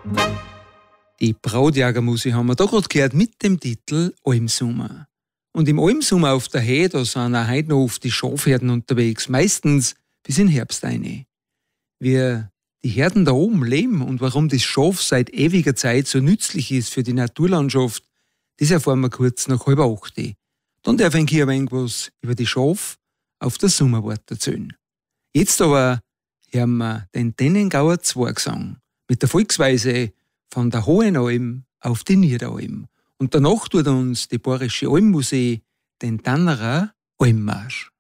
Die Brautjägermusik haben wir da gerade gehört mit dem Titel Almsommer. Und im Almsommer auf der Höhe, da sind auch heute noch oft die Schafherden unterwegs, meistens bis in Herbst rein. Wie die Herden da oben leben und warum das Schaf seit ewiger Zeit so nützlich ist für die Naturlandschaft, das erfahren wir kurz nach 7:30. Dann darf ich hier ein wenig was über die Schafe auf der Sommerwart erzählen. Jetzt aber hören wir den Tennengauer Zwergsang mit der Volksweise von der Hohen Alm auf die Niederalm. Und danach tut uns die Bayerische Almmusik den Tannerer Almmarsch.